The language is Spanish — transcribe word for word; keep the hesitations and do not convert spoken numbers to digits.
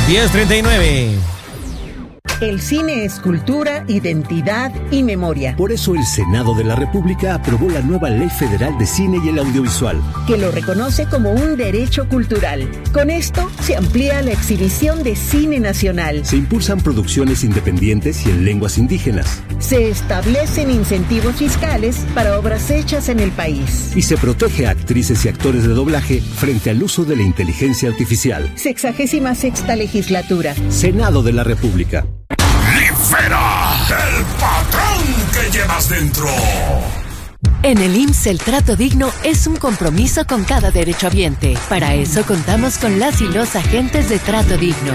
diez treinta y nueve. El cine es cultura, identidad y memoria. Por eso el Senado de la República aprobó la nueva Ley Federal de Cine y el Audiovisual, que lo reconoce como un derecho cultural. Con esto se amplía la exhibición de cine nacional. Se impulsan producciones independientes y en lenguas indígenas. Se establecen incentivos fiscales para obras hechas en el país. Y se protege a actrices y actores de doblaje frente al uso de la inteligencia artificial. Sexagésima sexta legislatura. Senado de la República. ¡Libera el patrón que llevas dentro! En el I M S S el trato digno es un compromiso con cada derechohabiente. Para eso contamos con las y los agentes de trato digno.